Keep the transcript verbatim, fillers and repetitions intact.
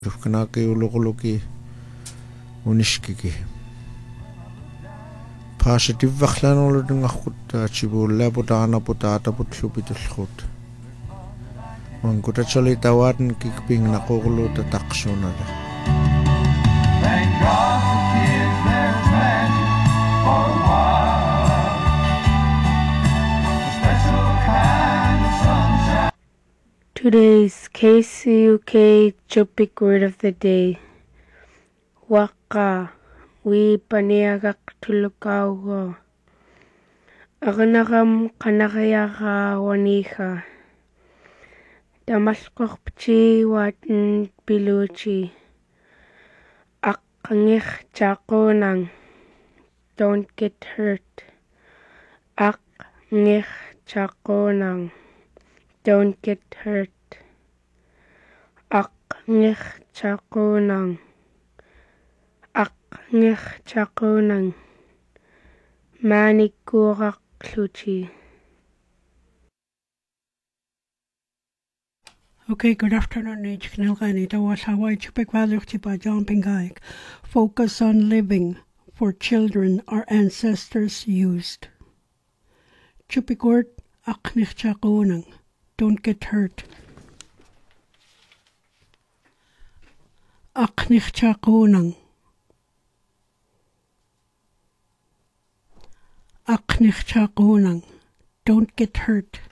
Kanaki ulokoloki unishkiki. Positive vaklanolo ngakut chibulla putana putata putlupitulkhut. Mangkuta choli tawaran kikping nakokolo tataksonala. Thank God for kids, there's magic for a while. A special kind of sunshine. Today's K C U K Chupik word of the day. Waka. We paniagak tulukawa. Aganagam kanakayaga waniha. Damaskokchi watan piluchi. Akangich chakonang. Don't get hurt. Akangich chakonang. Don't get hurt. Akangich chakonang. Akangich chakonang. Manikurak kluchi. Okay, good afternoon, H. Knilgani. That was Hawaii Chupik Valuchti by John Pingaik. Focus on living for children our ancestors used. Chupik word, aknich chakonang. Don't get hurt. Aknich chakonang. Aknich chakonang. Don't get hurt.